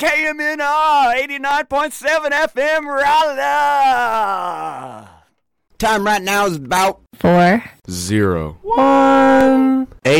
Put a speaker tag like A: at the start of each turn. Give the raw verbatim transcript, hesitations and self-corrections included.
A: K M N R eighty-nine point seven F M Raleigh. Time right now is about
B: Four.
C: Zero.
B: One.